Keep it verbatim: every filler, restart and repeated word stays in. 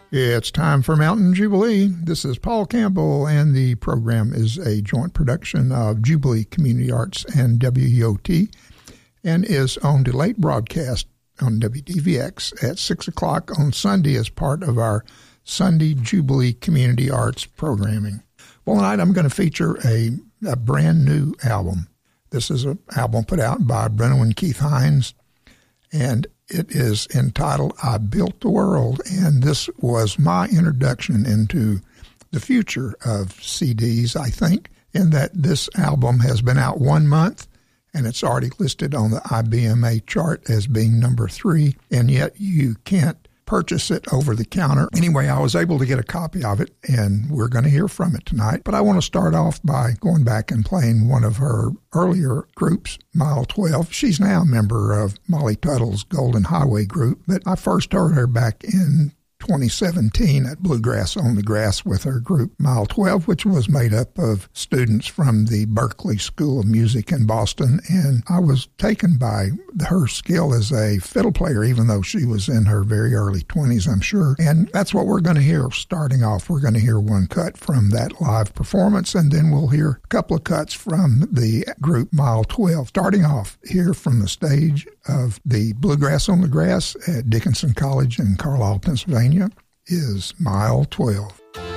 It's time for Mountain Jubilee. This is Paul Campbell, and the program is a joint production of Jubilee Community Arts and W E O T, and is on delayed broadcast on W D V X at six o'clock on Sunday as part of our Sunday Jubilee Community Arts programming. Well, tonight I'm going to feature a, a brand new album. This is an album put out by Breno and Keith Hines, and it is entitled I Built the World, and this was my introduction into the future of C Ds, I think, in that this album has been out one month, and it's already listed on the I B M A chart as being number three, and yet you can't purchase it over the counter. Anyway, I was able to get a copy of it, and we're going to hear from it tonight. But I want to start off by going back and playing one of her earlier groups, Mile twelve. She's now a member of Molly Tuttle's Golden Highway group, but I first heard her back in twenty seventeen at Bluegrass on the Grass with her group Mile twelve, which was made up of students from the Berklee School of Music in Boston, and I was taken by her skill as a fiddle player, even though she was in her very early twenties, I'm sure. And that's what we're going to hear starting off. We're going to hear one cut from that live performance, and then we'll hear a couple of cuts from the group Mile twelve. Starting off here from the stage of the Bluegrass on the Grass at Dickinson College in Carlisle, Pennsylvania, is Mile twelve.